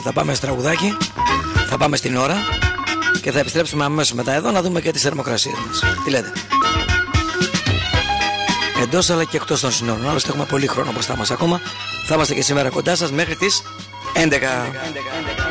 Θα πάμε στο τραγουδάκι, θα πάμε στην ώρα και θα επιστρέψουμε αμέσως μετά εδώ να δούμε και τις θερμοκρασίες μας. Τι λέτε? Εντός αλλά και εκτός των συνόρων. Άλλωστε έχουμε πολύ χρόνο μπροστά μας ακόμα. Θα είμαστε και σήμερα κοντά σας μέχρι τις 11.